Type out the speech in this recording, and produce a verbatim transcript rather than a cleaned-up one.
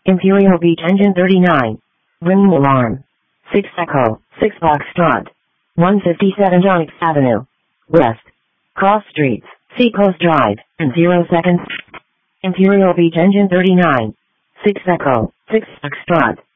Imperial Beach Engine thirty-nine. Ringing alarm. six Echo, six Foxtrot. one fifty-seven Onyx Avenue. West. Cross Streets, Seacoast Drive, and zero seconds. Imperial Beach Engine thirty-nine. six Echo, six Foxtrot.